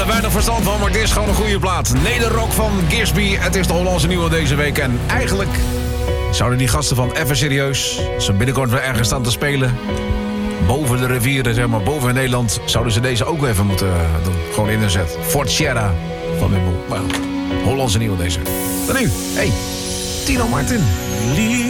weinig verstand van, maar dit is gewoon een goede plaat. Nederrock van Gisby. Het is de Hollandse nieuwe deze week. En eigenlijk zouden die gasten van Even Serieus, ze binnenkort weer ergens staan te spelen, boven de rivieren, zeg maar, boven in Nederland, zouden ze deze ook even moeten doen. Gewoon in een zet. Fort Sierra van Wimbel. Maar Hollandse nieuwe deze. Dan nu, hey, Tino Martin.